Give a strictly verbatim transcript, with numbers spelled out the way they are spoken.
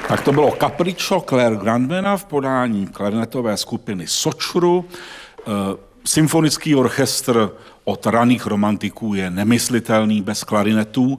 Tak to bylo Capriccio Claire Grandmana v podání klarinetové skupiny Sočru. Symfonický orchestr od raných romantiků je nemyslitelný bez klarinetů.